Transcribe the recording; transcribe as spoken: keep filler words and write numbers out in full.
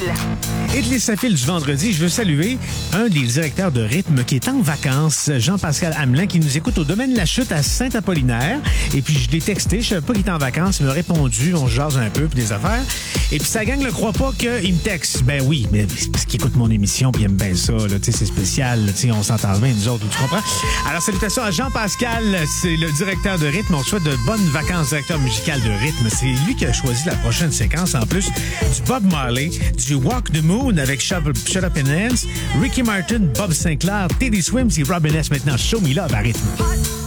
Hit List à fil du vendredi, je veux saluer un des directeurs de rythme qui est en vacances, Jean-Pascal Hamelin, qui nous écoute au domaine La Chute à Saint-Apollinaire. Et puis, je l'ai texté, je savais pas qu'il était en vacances, il m'a répondu, on se jase un peu, puis des affaires. Et puis, sa gang ne croit pas qu'il me texte. Ben oui, mais c'est parce qu'il écoute mon émission, puis il aime bien ça, là, tu sais, c'est spécial, là, tu sais, on s'entend bien, nous autres, tu comprends? Alors, salutations à Jean-Pascal, c'est le directeur de rythme. On souhaite de bonnes vacances, directeur musical de rythme. C'est lui qui a choisi la prochaine séquence, en plus, du Bob Marley, du Walk the Moon avec Shut Up and Dance, Ricky Martin, Bob Sinclair, Teddy Swims et Robin S. Maintenant, Show Me Love à rythme.